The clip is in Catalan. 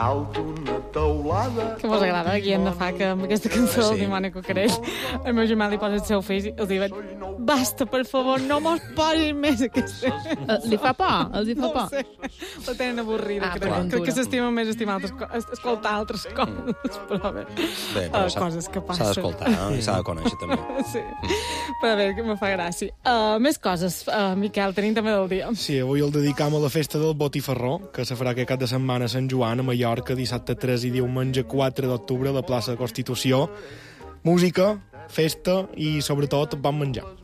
Una teulada... Que mos agrada, aquí hem de fa que amb aquesta cançó del dimoni cucarell el meu germà li posa el seu fill i els diuen basta, per favor, no mos posis més aquesta... Li fa por? Els hi fa No por? ho sé, la tenen avorrida. Crec que s'estimen més escoltar altres coses, però bé, però coses que passen. s'ha d'escoltar, no? I s'ha de conèixer, també. Sí, però bé, que me fa gràcia. Més coses, Miquel, tenim també del dia. Sí, avui el dedicam a la festa del Botifarró, que se farà aquest cap de setmana a Sant Joan, a Mallorca, dissabte 3 i diumenge 4 d'octubre, a la plaça de Constitució. Música, festa i, sobretot, bon menjar.